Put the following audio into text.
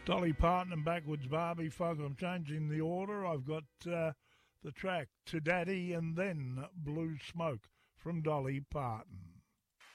Dolly Parton and Backwards Barbie folk. I'm changing the order. I've got the track To Daddy and then Blue Smoke from Dolly Parton.